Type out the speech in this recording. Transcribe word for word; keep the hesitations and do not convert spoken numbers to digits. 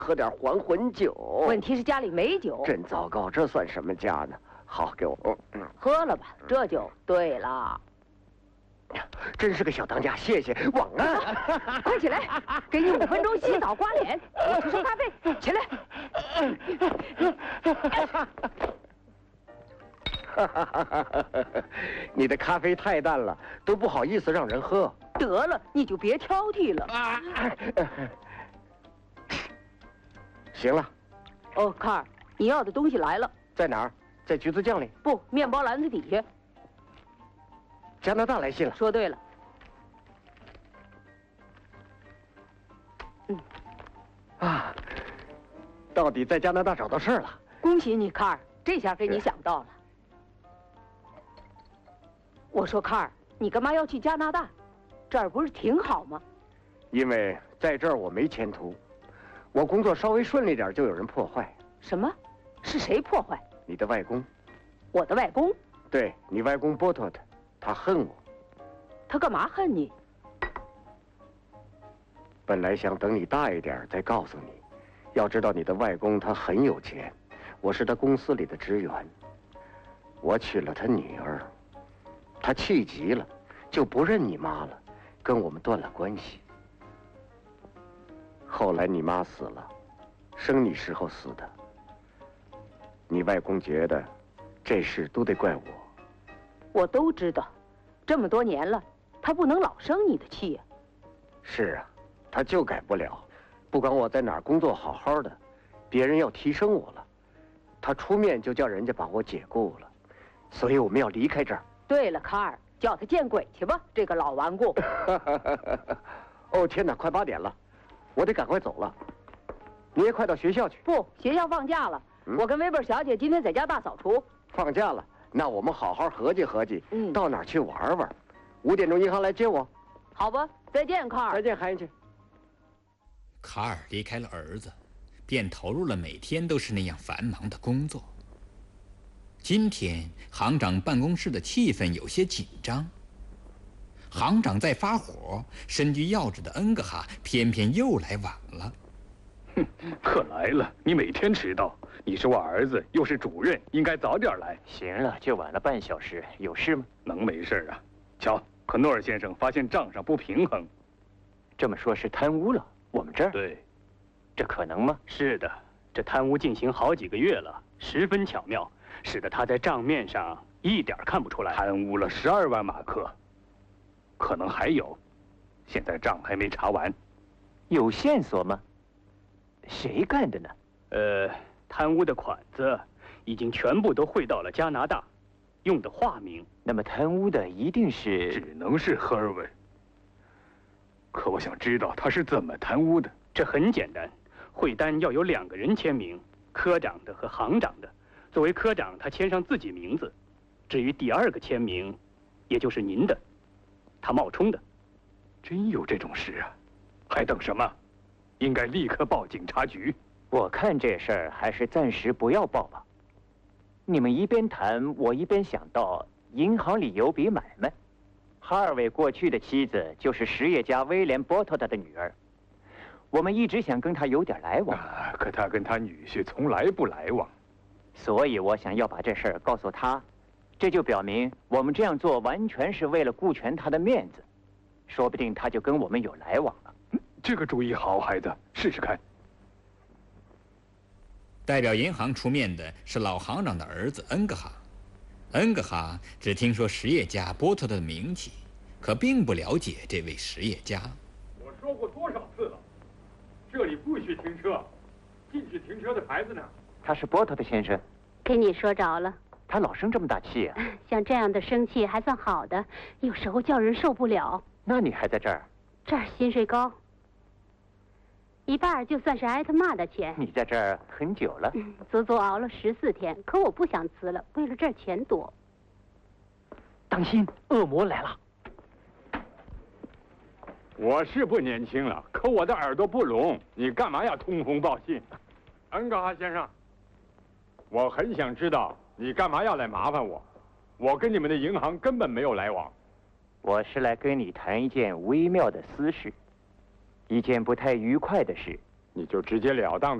喝点还魂酒。 问题是家里没酒。 真糟糕，这算什么家呢？好，给我。嗯， 喝了吧，这就对了。 真是个小当家，谢谢。晚安。 快起来，给你五分钟洗澡刮脸，我去收咖啡。起来。 你的咖啡太淡了，都不好意思让人喝。 得了，你就别挑剔了。啊、 行了。 哦，卡尔，你要的东西来了。 在哪儿？在橘子酱里？ 不，面包篮子底下。 加拿大来信了。 说对了。嗯。 啊，到底在加拿大找到事儿了。 恭喜你，卡尔，这下给你想到了。我说，卡尔，你干嘛要去加拿大？这儿不是挺好吗？ 因为在这儿我没前途，我工作稍微顺利点就有人破坏。 什么？是谁破坏？ 你的外公。 我的外公？ 对，你外公波托特，他恨我。 他干嘛恨你？ 本来想等你大一点再告诉你，要知道你的外公他很有钱，我是他公司里的职员，我娶了他女儿，他气急了，就不认你妈了，跟我们断了关系。后来你妈死了，生你时候死的。你外公觉得这事都得怪我。 我都知道，这么多年了，他不能老生你的气呀。 是啊，他就改不了。不管我在哪儿工作好好的，别人要提升我了，他出面就叫人家把我解雇了，所以我们要离开这儿。 对了，卡尔，叫他见鬼去吧，这个老顽固。 哦天哪，快八点了，我得赶快走了。你也快到学校去。 不，学校放假了。嗯、我跟威贝小姐今天在家大扫除。 放假了，那我们好好合计合计， 嗯， 到哪儿去玩玩。五点钟银行来接我。 好吧，再见，卡尔。 再见，孩子。 卡尔离开了儿子，便投入了每天都是那样繁忙的工作。今天行长办公室的气氛有些紧张。行长在发火，身居要职的恩格哈偏偏又来晚了。 哼，可来了！你每天迟到，你是我儿子，又是主任，应该早点来。 行了，就晚了半小时，有事吗？ 能没事啊？瞧，可诺尔先生发现账上不平衡。 这么说是贪污了？我们这儿？ 对。 这可能吗？ 是的，这贪污进行好几个月了，十分巧妙，使得他在账面上一点看不出来。 贪污了十二万马克，可能还有，现在账还没查完。 有线索吗？谁干的呢？ 呃，贪污的款子已经全部都汇到了加拿大，用的化名。 那么贪污的一定是…… 只能是赫尔文。可我想知道他是怎么贪污的。 这很简单，汇单要有两个人签名，科长的和行长的。作为科长，他签上自己名字；至于第二个签名，也就是您的，他冒充的。 真有这种事啊？还等什么？应该立刻报警察局。 我看这事儿还是暂时不要报吧。你们一边谈，我一边想到银行里有笔买卖。哈尔韦过去的妻子就是实业家威廉·波特特的女儿，我们一直想跟他有点来往。 啊，可他跟他女婿从来不来往， 所以我想要把这事儿告诉他，这就表明我们这样做完全是为了顾全他的面子，说不定他就跟我们有来往了。 这个主意好，孩子，试试看。 代表银行出面的是老行长的儿子恩格哈。恩格哈只听说实业家波特的名气，可并不了解这位实业家。 我说过多少次了，这里不许停车，禁止停车的牌子呢。 他是波特的先生。 跟你说着了。 他老生这么大气啊？ 像这样的生气还算好的，有时候叫人受不了。 那你还在这儿？ 这儿薪水高，一半就算是挨他骂的钱。 你在这儿很久了？ 嗯，足足熬了十四天，可我不想辞了，为了这儿钱多。 当心，恶魔来了！ 我是不年轻了，可我的耳朵不聋，你干嘛要通风报信？恩格哈先生，我很想知道你干嘛要来麻烦我？我跟你们的银行根本没有来往。 我是来跟你谈一件微妙的私事，一件不太愉快的事， 你就直截了当的。